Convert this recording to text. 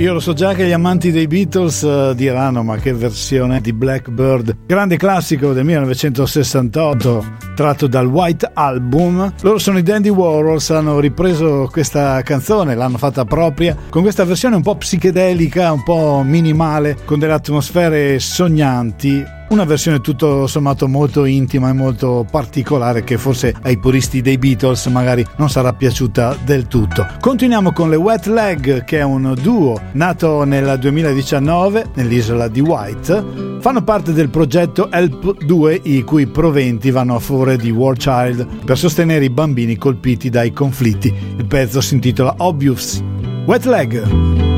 Io lo so già che gli amanti dei Beatles diranno: ma che versione di Blackbird, grande classico del 1968 tratto dal White Album. Loro sono i Dandy Warhols, hanno ripreso questa canzone, l'hanno fatta propria con questa versione un po' psichedelica, un po' minimale, con delle atmosfere sognanti. Una versione tutto sommato molto intima e molto particolare che forse ai puristi dei Beatles magari non sarà piaciuta del tutto. Continuiamo con le Wet Leg, che è un duo nato nel 2019 nell'isola di White. Fanno parte del progetto Help 2, i cui proventi vanno a favore di War Child per sostenere i bambini colpiti dai conflitti. Il pezzo si intitola Obvious. Wet Leg.